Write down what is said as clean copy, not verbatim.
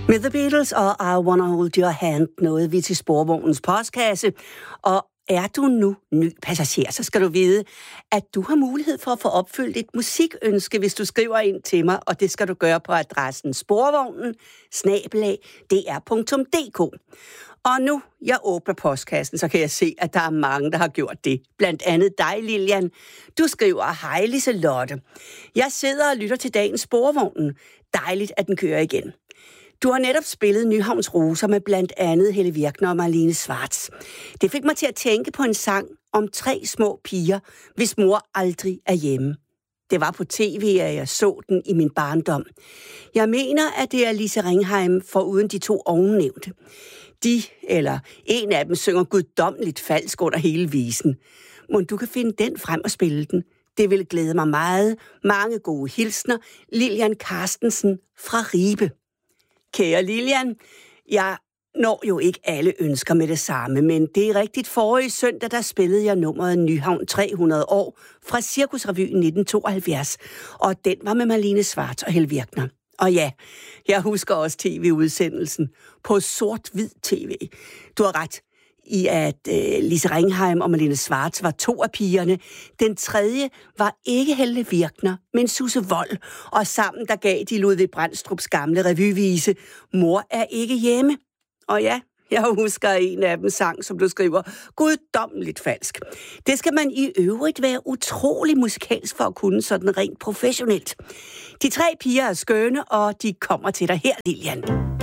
Med The Beatles og I Wanna Hold Your Hand nåede vi til Sporvognens postkasse, og er du nu ny passager, så skal du vide, at du har mulighed for at få opfyldt et musikønske, hvis du skriver ind til mig, og det skal du gøre på adressen sporvognen@dr.dk. Og nu jeg åbner postkassen, så kan jeg se, at der er mange, der har gjort det. Blandt andet dig, Lilian. Du skriver, hej Liselotte. Jeg sidder og lytter til dagens Sporvognen. Dejligt, at den kører igen. Du har netop spillet Nyhavns Roser med blandt andet Helle Virkner og Marlene Schwartz. Det fik mig til at tænke på en sang om 3 små piger, hvis mor aldrig er hjemme. Det var på tv, at jeg så den i min barndom. Jeg mener, at det er Lise Ringheim foruden de 2 ovennævnte. De, eller en af dem, synger guddommeligt falsk under hele visen. Mon du kan finde den frem og spille den? Det vil glæde mig meget. Mange gode hilsner. Lilian Carstensen fra Ribe. Kære Lilian, jeg når jo ikke alle ønsker med det samme, men det er rigtigt. Forrige søndag, der spillede jeg nummeret Nyhavn 300 år fra Cirkusrevyen 1972, og den var med Marlene Schwartz og Helle Virkner. Og ja, jeg husker også tv-udsendelsen på sort-hvid tv. Du har ret i, at Lise Ringheim og Marlene Schwartz var 2 af pigerne. Den tredje var ikke Helle Virkner, men Susse Wold. Og sammen der gav de Ludvig Brandstrups gamle revyvise, Mor er ikke hjemme. Og ja, jeg husker en af dem sang, som du skriver, guddommeligt falsk. Det skal man i øvrigt være utrolig musikalsk for at kunne, sådan rent professionelt. De 3 piger er skønne, og de kommer til dig her, Lilian.